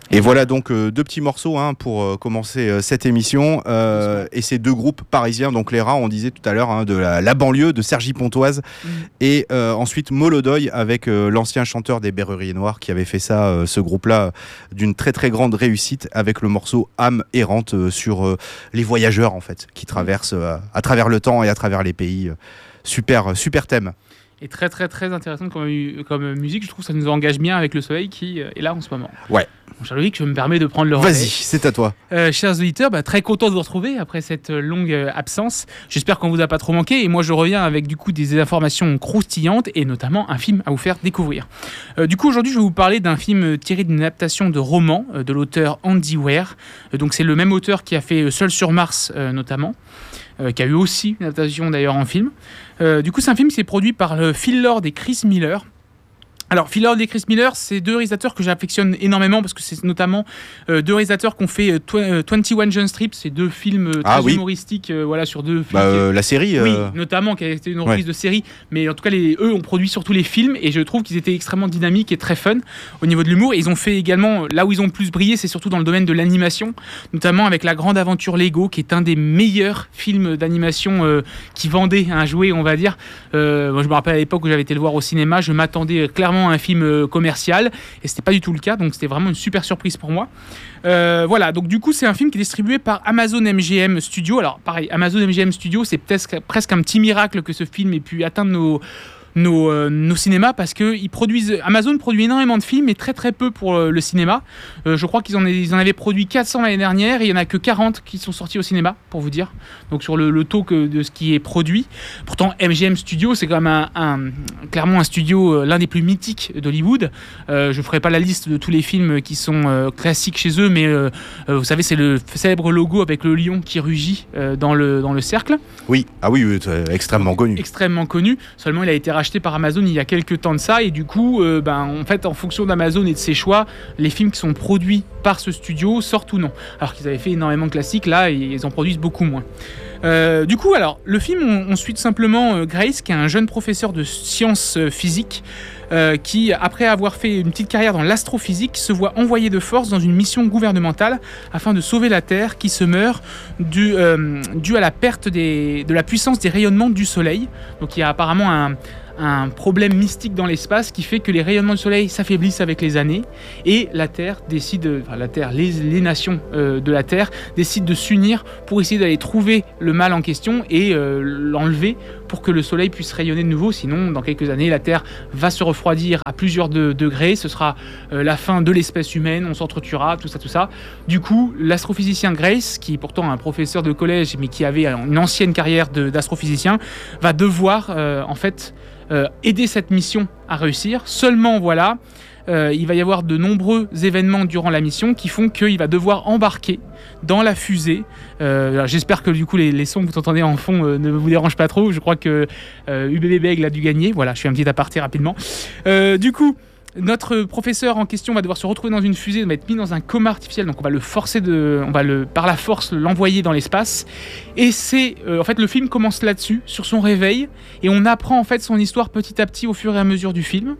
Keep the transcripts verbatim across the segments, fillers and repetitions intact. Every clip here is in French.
Et voilà donc euh, deux petits morceaux hein, pour euh, commencer euh, cette émission. Euh, et ces deux groupes parisiens, donc les Rats, on disait tout à l'heure, hein, de la, la banlieue, de Cergy-Pontoise. Mmh. Et euh, ensuite Molodoy avec euh, l'ancien chanteur des Berruriers Noirs qui avait fait ça, euh, ce groupe-là, euh, d'une très très grande réussite avec le morceau Âme errante euh, sur euh, les voyageurs en fait, qui traversent euh, à travers le temps et à travers les pays. Super, super thème. Et très très très intéressante comme, comme musique, je trouve que ça nous engage bien avec le soleil qui est là en ce moment. Ouais. Mon cher Loïc, je me permets de prendre le relais. Vas-y, c'est à toi. Euh, chers auditeurs, bah, très content de vous retrouver après cette longue euh, absence. J'espère qu'on vous a pas trop manqué et moi je reviens avec du coup des informations croustillantes et notamment un film à vous faire découvrir. Euh, du coup aujourd'hui je vais vous parler d'un film tiré d'une adaptation de roman euh, de l'auteur Andy Weir. Euh, donc c'est le même auteur qui a fait Seul sur Mars euh, notamment. Euh, qui a eu aussi une adaptation d'ailleurs en film. Euh, du coup, c'est un film qui est produit par le Phil Lord et Chris Miller. Alors, Phil Lord et Chris Miller, c'est deux réalisateurs que j'affectionne énormément parce que c'est notamment euh, deux réalisateurs qui ont fait euh, tw- euh, vingt et un Jump Street, c'est deux films euh, très ah, oui. humoristiques, euh, voilà, sur deux. Bah, euh, la série. Oui, euh... notamment qui a été une reprise ouais. de série, mais en tout cas, les, eux ont produit surtout les films et je trouve qu'ils étaient extrêmement dynamiques et très fun au niveau de l'humour. Et ils ont fait également là où ils ont le plus brillé, c'est surtout dans le domaine de l'animation, notamment avec La Grande Aventure Lego, qui est un des meilleurs films d'animation euh, qui vendait un jouet, on va dire. Euh, moi, je me rappelle à l'époque où j'avais été le voir au cinéma, je m'attendais clairement à un film euh, commercial et c'était pas du tout le cas, donc c'était vraiment une super surprise pour moi. Euh, voilà, donc du coup c'est un film qui est distribué par Amazon M G M Studio. Alors pareil, Amazon M G M Studio, c'est peut-être presque un petit miracle que ce film ait pu atteindre nos Nos, euh, nos cinémas parce que ils produisent, Amazon produit énormément de films mais très très peu pour euh, le cinéma. Euh, je crois qu'ils en, ils en avaient produit quatre cents l'année dernière et il n'y en a que quarante qui sont sortis au cinéma pour vous dire. Donc sur le, le taux que, de ce qui est produit. Pourtant M G M Studio c'est quand même un, un, clairement un studio euh, l'un des plus mythiques d'Hollywood. Euh, je ne ferai pas la liste de tous les films qui sont euh, classiques chez eux mais euh, euh, vous savez c'est le célèbre logo avec le lion qui rugit euh, dans, le, dans le cercle. Oui, ah oui, euh, extrêmement connu. Extrêmement connu. Seulement il a été acheté par Amazon il y a quelques temps de ça et du coup euh, ben, en fait en fonction d'Amazon et de ses choix les films qui sont produits par ce studio sortent ou non, alors qu'ils avaient fait énormément de classiques, là ils en produisent beaucoup moins. Euh, du coup alors le film on, on suit tout simplement euh, Grace qui est un jeune professeur de sciences euh, physiques euh, qui après avoir fait une petite carrière dans l'astrophysique se voit envoyé de force dans une mission gouvernementale afin de sauver la Terre qui se meurt dû, euh, dû à la perte des, de la puissance des rayonnements du soleil. Donc il y a apparemment un un problème mystique dans l'espace qui fait que les rayonnements du soleil s'affaiblissent avec les années et la Terre décide, enfin la Terre, les, les nations euh, de la Terre décident de s'unir pour essayer d'aller trouver le mal en question et euh, l'enlever pour que le soleil puisse rayonner de nouveau. Sinon, dans quelques années, la Terre va se refroidir à plusieurs de, degrés. Ce sera euh, la fin de l'espèce humaine, on s'entretuera, tout ça, tout ça. Du coup, l'astrophysicien Grace, qui est pourtant un professeur de collège mais qui avait une ancienne carrière de, d'astrophysicien, va devoir euh, en fait Euh, aider cette mission à réussir. Seulement, voilà, euh, il va y avoir de nombreux événements durant la mission qui font qu'il va devoir embarquer dans la fusée. Euh, j'espère que du coup les, les sons que vous entendez en fond euh, ne vous dérangent pas trop. Je crois que euh, U B B Bègle a dû gagner. Voilà, je fais un petit aparté rapidement. Euh, du coup, notre professeur en question va devoir se retrouver dans une fusée, va être mis dans un coma artificiel, donc on va le forcer de, on va le, par la force l'envoyer dans l'espace. Et c'est, euh, en fait, le film commence là-dessus, sur son réveil, et on apprend en fait son histoire petit à petit au fur et à mesure du film.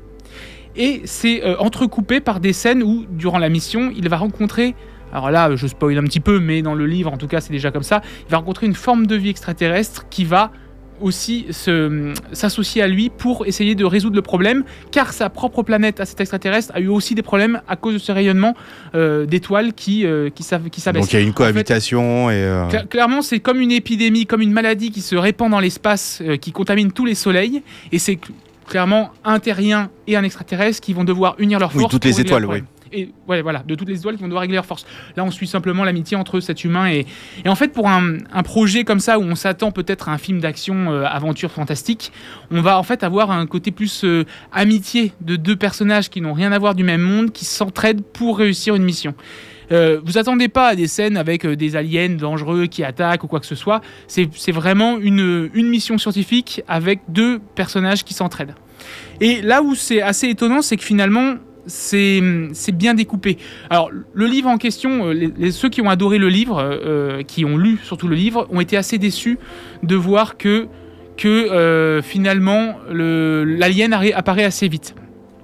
Et c'est euh, entrecoupé par des scènes où, durant la mission, il va rencontrer, alors là, je spoil un petit peu, mais dans le livre, en tout cas, c'est déjà comme ça, il va rencontrer une forme de vie extraterrestre qui va aussi se, s'associer à lui pour essayer de résoudre le problème, car sa propre planète à cet extraterrestre a eu aussi des problèmes à cause de ce rayonnement euh, d'étoiles qui, euh, qui, qui s'abaissent. Donc il y a une cohabitation. En fait, et euh... cl- clairement, c'est comme une épidémie, comme une maladie qui se répand dans l'espace, euh, qui contamine tous les soleils, et c'est cl- clairement un terrien et un extraterrestre qui vont devoir unir leurs forces. Oui, toutes les étoiles, oui. Et ouais, voilà, de toutes les étoiles qui vont devoir régler leurs forces. Là, on suit simplement l'amitié entre cet humain et... Et en fait, pour un, un projet comme ça, où on s'attend peut-être à un film d'action, euh, aventure fantastique, on va en fait avoir un côté plus euh, amitié de deux personnages qui n'ont rien à voir du même monde, qui s'entraident pour réussir une mission. Euh, vous attendez pas à des scènes avec euh, des aliens dangereux qui attaquent ou quoi que ce soit. C'est, c'est vraiment une, une mission scientifique avec deux personnages qui s'entraident. Et là où c'est assez étonnant, c'est que finalement... C'est, c'est bien découpé. Alors, le livre en question, les, les, ceux qui ont adoré le livre, euh, qui ont lu surtout le livre, ont été assez déçus de voir que, que euh, finalement, le, l'alien apparaît assez vite.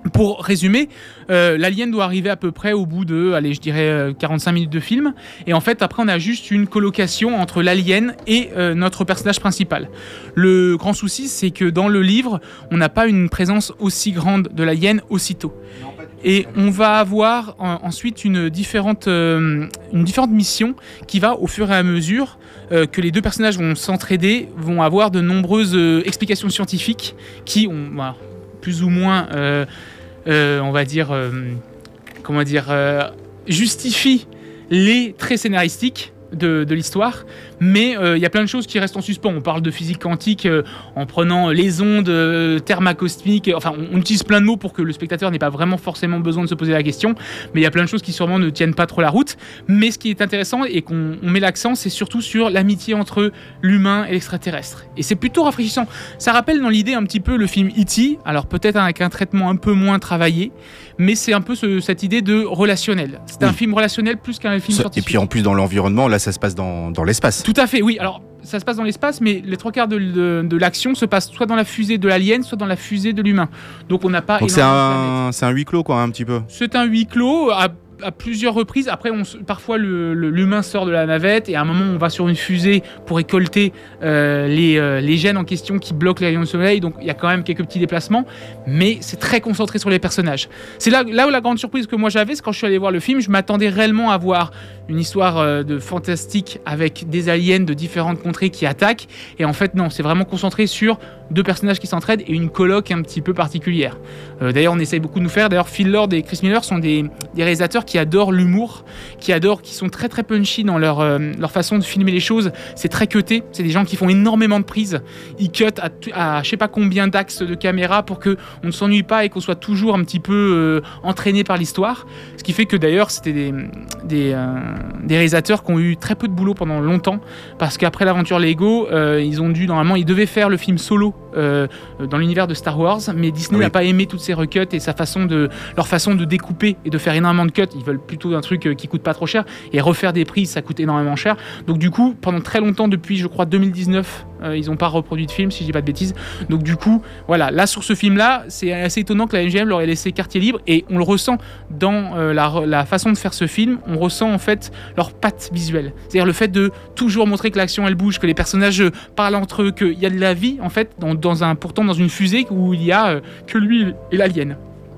Pour résumer, euh, l'alien doit arriver à peu près au bout de, allez, je dirais euh, quarante-cinq minutes de film. Et en fait, après, on a juste une colocation entre l'alien et euh, notre personnage principal. Le grand souci, c'est que dans le livre, on n'a pas une présence aussi grande de l'alien aussitôt. Et on va avoir en, ensuite une différente, euh, une différente mission qui va, au fur et à mesure euh, que les deux personnages vont s'entraider, vont avoir de nombreuses euh, explications scientifiques qui ont... Voilà, plus ou moins, euh, euh, on va dire, euh, comment dire, euh, justifie les traits scénaristiques de, de l'histoire, mais il euh, y a plein de choses qui restent en suspens. On parle de physique quantique euh, en prenant les ondes euh, thermacosmiques, enfin on, on utilise plein de mots pour que le spectateur n'ait pas vraiment forcément besoin de se poser la question, mais il y a plein de choses qui sûrement ne tiennent pas trop la route. Mais ce qui est intéressant et qu'on on met l'accent, c'est surtout sur l'amitié entre l'humain et l'extraterrestre. Et c'est plutôt rafraîchissant. Ça rappelle dans l'idée un petit peu le film E T, alors peut-être avec un traitement un peu moins travaillé, mais c'est un peu ce, cette idée de relationnel. C'est oui. un film relationnel plus qu'un film ça, scientifique. Et puis en plus dans l'environnement, là ça se passe dans, dans l'espace. Tout à fait, oui. Alors ça se passe dans l'espace, mais les trois quarts de, de, de l'action se passe soit dans la fusée de l'alien, soit dans la fusée de l'humain. Donc on n'a pas. Donc c'est un, c'est un huis clos quoi, un petit peu. C'est un huis clos. À, à plusieurs reprises. Après, on, parfois, le, le, l'humain sort de la navette et à un moment, on va sur une fusée pour récolter euh, les, euh, les gènes en question qui bloquent les rayons du soleil. Donc, il y a quand même quelques petits déplacements, mais c'est très concentré sur les personnages. C'est là, là où la grande surprise que moi j'avais, c'est quand je suis allé voir le film, je m'attendais réellement à voir une histoire euh, de fantastique avec des aliens de différentes contrées qui attaquent. Et en fait, non, c'est vraiment concentré sur deux personnages qui s'entraident et une coloc un petit peu particulière. Euh, d'ailleurs, on essaye beaucoup de nous faire. D'ailleurs, Phil Lord et Chris Miller sont des, des réalisateurs qui adorent l'humour, qui adorent, qui sont très très punchy dans leur, euh, leur façon de filmer les choses. C'est très cuté. C'est des gens qui font énormément de prises. Ils cut à, à je sais pas combien d'axes de caméra pour que on ne s'ennuie pas et qu'on soit toujours un petit peu euh, entraîné par l'histoire. Ce qui fait que d'ailleurs, c'était des, des, euh, des réalisateurs qui ont eu très peu de boulot pendant longtemps parce qu'après l'aventure Lego, euh, ils ont dû normalement, ils devaient faire le film solo euh, dans l'univers de Star Wars, mais Disney oui. n'a pas aimé toutes ces recuts et sa façon de, leur façon de découper et de faire énormément de cuts. Ils veulent plutôt un truc qui coûte pas trop cher et refaire des prises, ça coûte énormément cher. Donc du coup, pendant très longtemps, depuis je crois deux mille dix-neuf, euh, ils n'ont pas reproduit de film, si je dis pas de bêtises. Donc du coup, voilà, là sur ce film-là, c'est assez étonnant que la M G M leur ait laissé quartier libre et on le ressent dans euh, la, la façon de faire ce film. On ressent en fait leur patte visuelle, c'est-à-dire le fait de toujours montrer que l'action elle bouge, que les personnages parlent entre eux, qu'il y a de la vie en fait dans, dans un, pourtant dans une fusée où il y a euh, que lui et l'alien.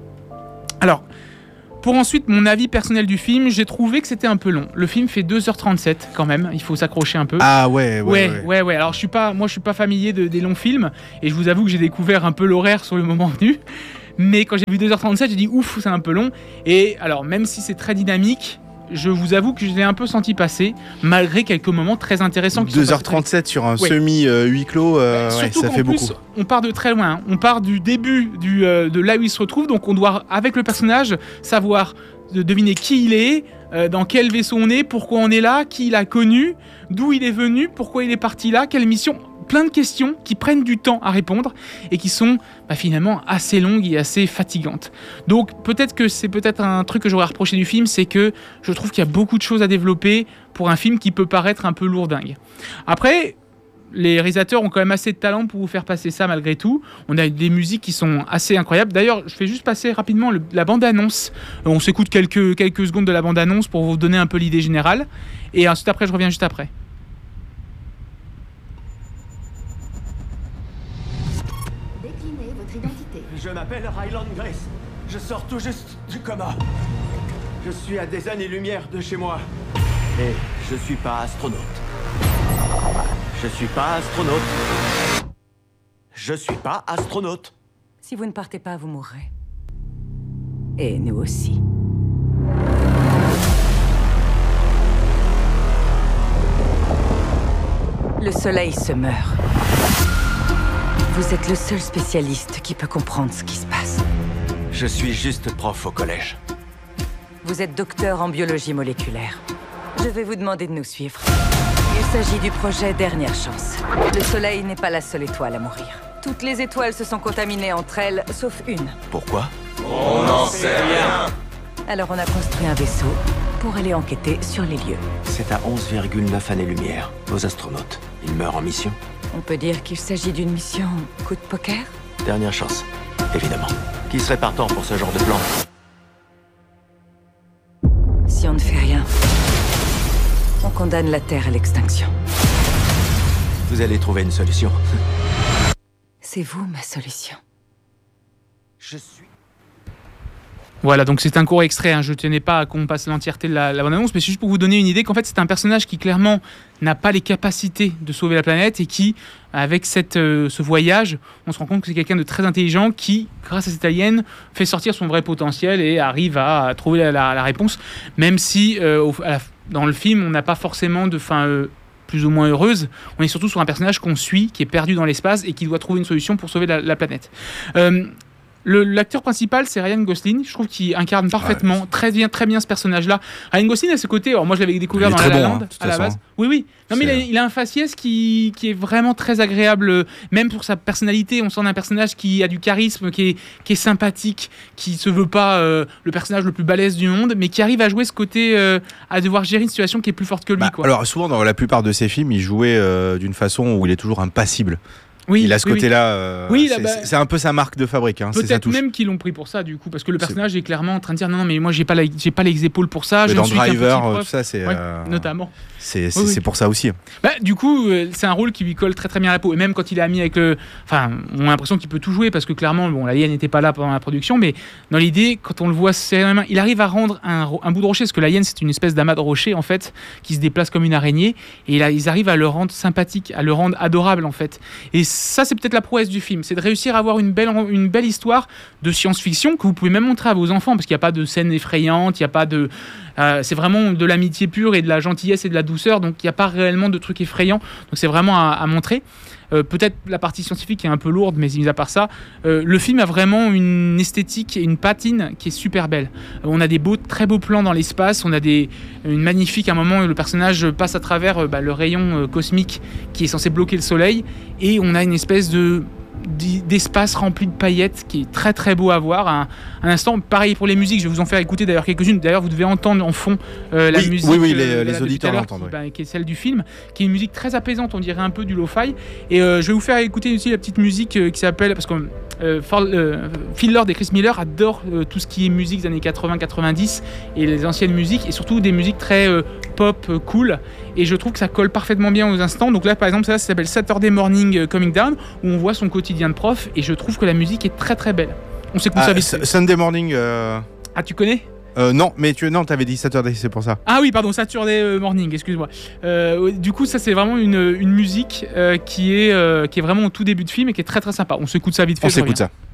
Alors, pour ensuite mon avis personnel du film, j'ai trouvé que c'était un peu long. Le film fait deux heures trente-sept quand même, il faut s'accrocher un peu. Ah ouais, ouais, ouais. Ouais, ouais, ouais. Alors je suis pas, moi je suis pas familier de, des longs films et je vous avoue que j'ai découvert un peu l'horaire sur le moment venu. Mais quand j'ai vu deux heures trente-sept, j'ai dit ouf, c'est un peu long. Et alors même si c'est très dynamique, je vous avoue que je l'ai un peu senti passer, malgré quelques moments très intéressants. deux heures trente-sept sur un ouais. semi-huis clos, euh, ouais, ça fait beaucoup. On part de très loin, hein. On part du début du, euh, de là où il se retrouve, donc on doit, avec le personnage, savoir de deviner qui il est, euh, dans quel vaisseau on est, pourquoi on est là, qui il a connu, d'où il est venu, pourquoi il est parti là, quelle mission... Plein de questions qui prennent du temps à répondre et qui sont bah, finalement assez longues et assez fatigantes. Donc peut-être que c'est peut-être un truc que j'aurais reproché du film, c'est que je trouve qu'il y a beaucoup de choses à développer pour un film qui peut paraître un peu lourdingue. Après, les réalisateurs ont quand même assez de talent pour vous faire passer ça malgré tout. On a des musiques qui sont assez incroyables. D'ailleurs, je fais juste passer rapidement le, la bande-annonce. On s'écoute quelques, quelques secondes de la bande-annonce pour vous donner un peu l'idée générale. Et ensuite après, je reviens juste après. Je m'appelle Ryland Grace. Je sors tout juste du coma. Je suis à des années-lumière de chez moi. Et je suis pas astronaute. Je suis pas astronaute. Je suis pas astronaute. Si vous ne partez pas, vous mourrez. Et nous aussi. Le soleil se meurt. Vous êtes le seul spécialiste qui peut comprendre ce qui se passe. Je suis juste prof au collège. Vous êtes docteur en biologie moléculaire. Je vais vous demander de nous suivre. Il s'agit du projet Dernière Chance. Le Soleil n'est pas la seule étoile à mourir. Toutes les étoiles se sont contaminées entre elles, sauf une. Pourquoi? On n'en sait rien. Alors on a construit un vaisseau pour aller enquêter sur les lieux. C'est à onze virgule neuf années-lumière. Vos astronautes, ils meurent en mission? On peut dire qu'il s'agit d'une mission coup de poker? Dernière chance. évidemment. Qui serait partant pour ce genre de plan? Si on ne fait rien, on condamne la Terre à l'extinction. Vous allez trouver une solution. C'est vous, ma solution. Je suis... Voilà, donc c'est un court extrait, hein. Je ne tenais pas à qu'on passe l'entièreté de la, la bande-annonce, mais c'est juste pour vous donner une idée qu'en fait c'est un personnage qui clairement n'a pas les capacités de sauver la planète et qui, avec cette, euh, ce voyage, on se rend compte que c'est quelqu'un de très intelligent qui, grâce à cette alien, fait sortir son vrai potentiel et arrive à, à trouver la, la, la réponse, même si euh, au, à la, dans le film on n'a pas forcément de fin... Euh, plus ou moins heureuse. On est surtout sur un personnage qu'on suit, qui est perdu dans l'espace et qui doit trouver une solution pour sauver la, la planète. Euh, Le, l'acteur principal, c'est Ryan Gosling. Je trouve qu'il incarne parfaitement, ouais, très bien, très bien ce personnage-là. Ryan Gosling a ce côté. Alors moi, je l'avais découvert dans La La Land, bon, hein, à la base. Oui, oui. Non, mais il a, il a un faciès qui, qui est vraiment très agréable, même pour sa personnalité. On sent un personnage qui a du charisme, qui est, qui est sympathique, qui se veut pas euh, le personnage le plus balèze du monde, mais qui arrive à jouer ce côté, euh, à devoir gérer une situation qui est plus forte que lui. Bah, quoi. Alors souvent, dans la plupart de ses films, il jouait euh, d'une façon où il est toujours impassible. Oui, il a ce oui, côté-là, euh, oui, là, c'est, bah, c'est un peu sa marque de fabrique. Hein, peut-être c'est même qu'ils l'ont pris pour ça, du coup, parce que le personnage c'est... est clairement en train de dire non, non, mais moi j'ai pas, la, j'ai pas les épaules pour ça. Mais je dans ne suis Driver, qu'un tout ça, c'est ouais, euh, notamment. C'est, c'est, oui, oui. c'est pour ça aussi. Bah, du coup, euh, c'est un rôle qui lui colle très très bien à la peau. Et même quand il est ami avec le, enfin, on a l'impression qu'il peut tout jouer parce que clairement, bon, l'alien n'était pas là pendant la production, mais dans l'idée, quand on le voit serrer la main, il arrive à rendre un, un bout de rocher, parce que l'alien c'est une espèce d'amas de rocher en fait, qui se déplace comme une araignée, et là, ils arrivent à le rendre sympathique, à le rendre adorable en fait. Et ça, c'est peut-être la prouesse du film, c'est de réussir à avoir une belle, une belle histoire de science-fiction que vous pouvez même montrer à vos enfants, parce qu'il n'y a pas de scène effrayante, il n'y a pas de, euh, c'est vraiment de l'amitié pure et de la gentillesse et de la douceur, donc il n'y a pas réellement de trucs effrayants, donc c'est vraiment à, à montrer. Euh, peut-être la partie scientifique est un peu lourde, mais mis à part ça, euh, le film a vraiment une esthétique et une patine qui est super belle. Euh, on a des beaux, très beaux plans dans l'espace, on a des, une magnifique, à un moment où le personnage passe à travers euh, bah, le rayon euh, cosmique qui est censé bloquer le soleil, et on a une espèce de d'espace rempli de paillettes qui est très très beau à voir. Un, un instant, pareil pour les musiques, je vais vous en faire écouter d'ailleurs quelques-unes. D'ailleurs, vous devez entendre en fond euh, la oui, musique. Oui, oui, les, euh, les auditeurs l'entendent. Qui, bah, qui est celle du film, qui est une musique très apaisante, on dirait un peu du lo-fi. Et euh, je vais vous faire écouter aussi la petite musique euh, qui s'appelle, parce que euh, euh, Phil Lord et Chris Miller adorent euh, tout ce qui est musique des années quatre-vingts quatre-vingt-dix et les anciennes musiques, et surtout des musiques très euh, pop, euh, cool. Et je trouve que ça colle parfaitement bien aux instants. Donc là, par exemple, ça, ça s'appelle Saturday Morning Coming Down, où on voit son quotidien de prof, et je trouve que la musique est très très belle. On s'écoute ah, ça vite. S- Sunday Morning. Euh... Ah, tu connais ? Euh, non, mais tu non, t'avais dit Saturday, c'est pour ça. Ah oui, pardon, Saturday Morning, excuse-moi. Euh, du coup, ça c'est vraiment une, une musique euh, qui est euh, qui est vraiment au tout début de film et qui est très très sympa. On s'écoute ça vite fait. On s'écoute ça.